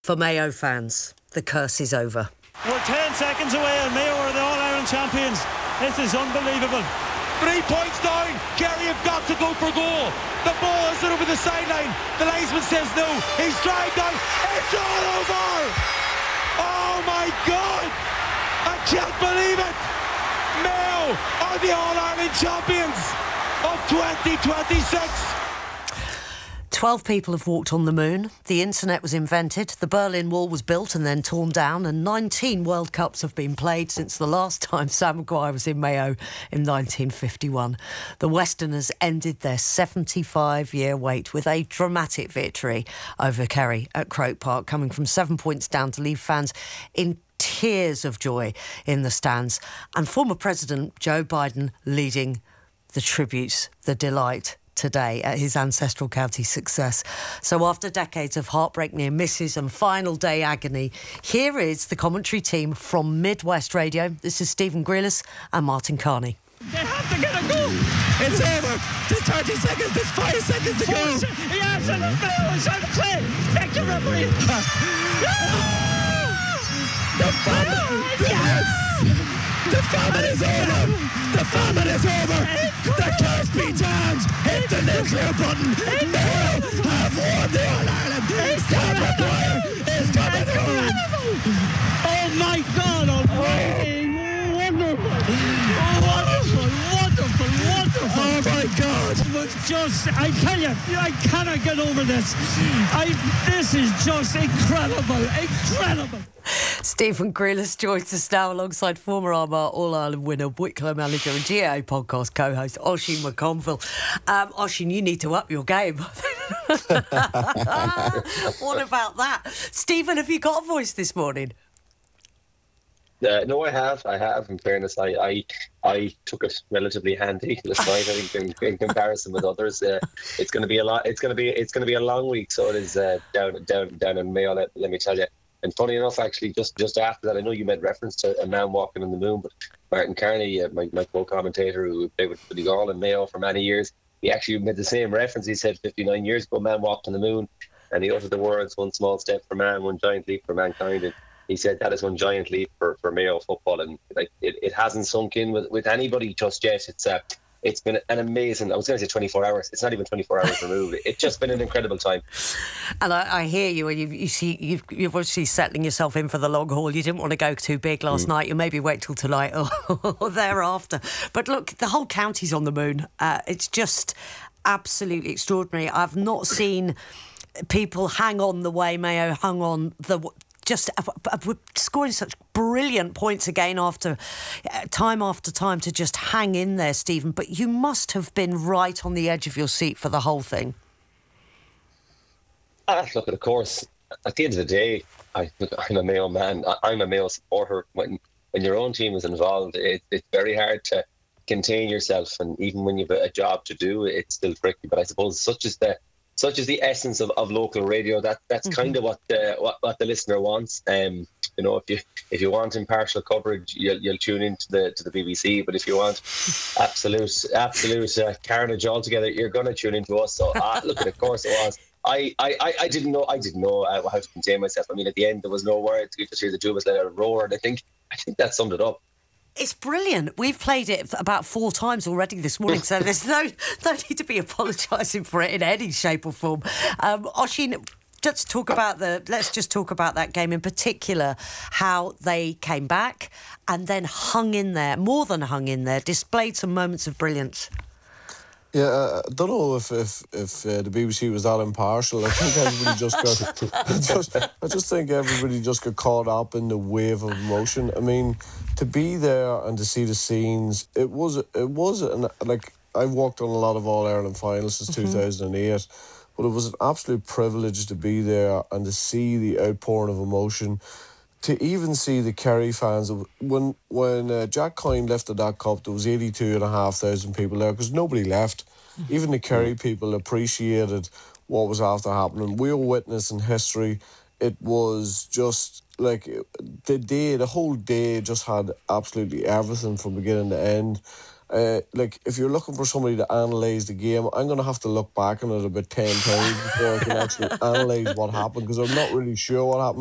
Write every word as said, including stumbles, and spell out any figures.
For Mayo fans, the curse is over. We're ten seconds away and Mayo are the All-Ireland champions. This is unbelievable. Three points down. Kerry have got to go for goal. The ball is over the sideline. The linesman says no. He's dragged down. It's all over. Oh my God. I can't believe it. Mayo are the All-Ireland champions of twenty twenty-six. Twelve people have walked on the moon, the internet was invented, the Berlin Wall was built and then torn down, and nineteen World Cups have been played since the last time Sam Maguire was in Mayo in nineteen fifty-one. The Westerners ended their seventy-five-year wait with a dramatic victory over Kerry at Croke Park, coming from seven points down to leave fans in tears of joy in the stands, and former President Joe Biden leading the tributes, the delight today at his ancestral county's success. So after decades of heartbreak, near misses and final day agony, here is the commentary team from Midwest Radio. This is Stephen Grealish and Martin Carney. They have to get a goal. It's over. There's thirty seconds. There's five seconds to go. He has it. Mayo is out of play. Thank you, referee. The famine! Yes! The famine is over! The famine is over! The curse be turned! Hit the nuclear button! Mayo have won the All-Ireland! Sam Maguire is coming home! Oh my God! Almighty! Wonderful! Wonderful! Wonderful! Wonderful! Oh my God! It was just, I tell you, I cannot get over this. I. This is just incredible! Incredible! Stephen Grealish joins us now alongside former Armagh All-Ireland winner, Wicklow manager and G A A podcast co-host Oisín McConville. Um, Oisín, you need to up your game. What about that? Stephen, have you got a voice this morning? Uh, no, I have. I have. In fairness, I I, I took it relatively handy last night. I think in, in comparison with others, uh, it's going to be a lot. It's going to be it's going to be a long week. So it is uh, down down down in Mayo. Let, let me tell you. And funny enough, actually, just, just after that, I know you made reference to a man walking on the moon, but Martin Carney, uh, my, my co-commentator who played with the Gall and Mayo for many years, he actually made the same reference. He said fifty-nine years ago, man walked on the moon, and he uttered the words, one small step for man, one giant leap for mankind. And he said that is one giant leap for, for Mayo football. And like it, it hasn't sunk in with, with anybody just yet. It's uh, It's been an amazing, I was going to say twenty-four hours. It's not even twenty-four hours removed. It's just been an incredible time. And I, I hear you, and you, you see, you've, you're obviously settling yourself in for the long haul. You didn't want to go too big last mm. night. You'll maybe wait till tonight or, or thereafter. But look, the whole county's on the moon. Uh, it's just absolutely extraordinary. I've not seen people hang on the way Mayo hung on the... Just uh, uh, scoring such brilliant points again after uh, time after time to just hang in there, Stephen. But you must have been right on the edge of your seat for the whole thing. Ah, look, of course, at the end of the day, I, look, I'm a Mayo man. I, I'm a Mayo supporter. When when your own team is involved, it, it's very hard to contain yourself. And even when you've a job to do, it's still tricky. But I suppose such is the Such is the essence of, of local radio. That that's mm-hmm. kind of what the what, what the listener wants. Um, you know, if you if you want impartial coverage, you'll you'll tune into the to the B B C. But if you want absolute absolute uh, carnage altogether, you're going to tune into us. So uh, look, of course it was. I, I, I didn't know I didn't know uh, how to contain myself. I mean, at the end there was no words. You just hear the two of us let out a roar, and I think I think that summed it up. It's brilliant. We've played it about four times already this morning, so there's no no need to be apologising for it in any shape or form. Um, Oisín, let's talk about the. Let's just talk about that game in particular. How they came back and then hung in there, more than hung in there, displayed some moments of brilliance. Yeah, uh, I don't know if if, if uh, the B B C was that impartial. I think everybody just got. just, I just think everybody just got caught up in the wave of emotion. I mean, to be there and to see the scenes, it was it was an, like I've walked on a lot of All Ireland finals since mm-hmm. two thousand eight, but it was an absolute privilege to be there and to see the outpouring of emotion. To even see the Kerry fans, when when uh, Jack Coyne lifted that cup, there was eighty-two and a half thousand people there because nobody left. Even the Kerry people appreciated what was after happening. We were witnessing history. It was just like the day, the whole day just had absolutely everything from beginning to end. Uh, like, if you're looking for somebody to analyse the game, I'm going to have to look back on it about ten times before I can actually analyse what happened, because I'm not really sure what happened.